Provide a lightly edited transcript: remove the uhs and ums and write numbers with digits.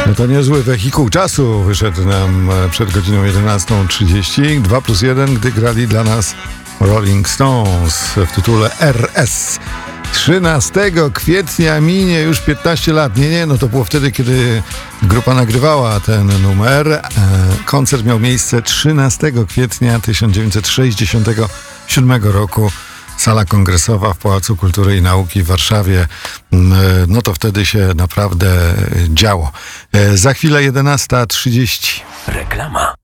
No to niezły wehikuł czasu wyszedł nam przed godziną 11:30. 2+1, gdy grali dla nas Rolling Stones w tytule RS. 13 kwietnia minie już 15 lat. Nie, no to było wtedy, kiedy grupa nagrywała ten numer. Koncert miał miejsce 13 kwietnia 1967 roku. Sala Kongresowa w Pałacu Kultury i Nauki w Warszawie. No to wtedy się naprawdę działo. Za chwilę 11:30. Reklama.